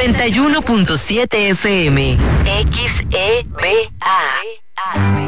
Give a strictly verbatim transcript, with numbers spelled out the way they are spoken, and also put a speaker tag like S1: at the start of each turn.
S1: noventa y uno punto siete F M. X E B A.